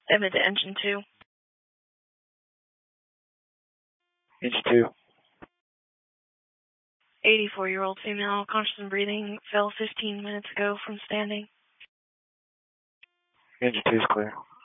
Emit to engine 2. Engine 2. 84-year-old female, conscious and breathing, fell 15 minutes ago from standing. Engine 2 is clear.